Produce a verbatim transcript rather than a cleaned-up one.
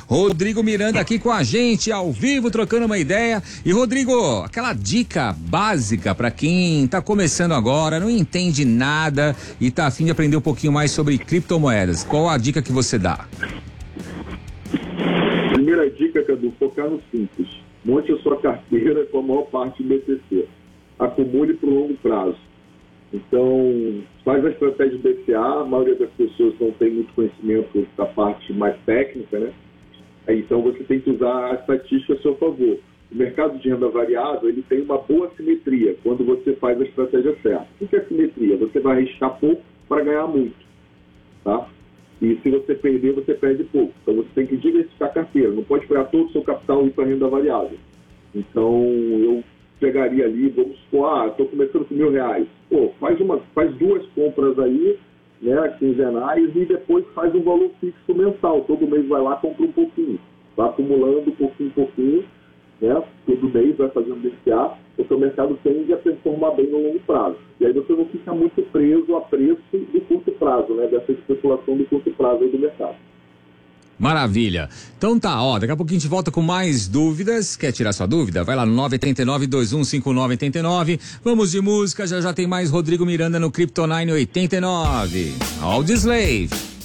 Rodrigo Miranda aqui com a gente, ao vivo, trocando uma ideia. E Rodrigo, aquela dica básica para quem tá começando agora, não entende nada e tá a fim de aprender um pouquinho mais sobre criptomoedas. Qual a dica que você dá? Primeira dica, Cadu, focar no simples. Monte a sua carteira com a maior parte do B T C. Acumule para o longo prazo. Então, faz a estratégia do B C A. A maioria das pessoas não tem muito conhecimento da parte mais técnica, né? Então, você tem que usar a estatística a seu favor. O mercado de renda variável, ele tem uma boa simetria quando você faz a estratégia certa. O que é simetria? Você vai arriscar pouco para ganhar muito, tá? E se você perder, você perde pouco. Então, você tem que diversificar a carteira. Não pode pegar todo o seu capital e ir para a renda variável. Então, eu pegaria ali, vamos supor, ah, estou começando com mil reais. Pô, faz, uma, faz duas compras aí, né, quinzenais, e depois faz um valor fixo mensal. Todo mês vai lá, compra um pouquinho. Vai acumulando pouquinho, pouquinho, né? Todo mês vai fazendo B C A, porque o mercado tende a performar bem no longo prazo. E aí você não fica muito preso a preço do curto prazo, né? Dessa especulação do curto prazo aí do mercado. Maravilha. Então tá, ó, daqui a pouquinho a gente volta com mais dúvidas. Quer tirar sua dúvida? Vai lá no nove oito nove, dois um cinco nove oito nove. Vamos de música, já já tem mais Rodrigo Miranda no Kryptonine oitenta e nove. All the Slave.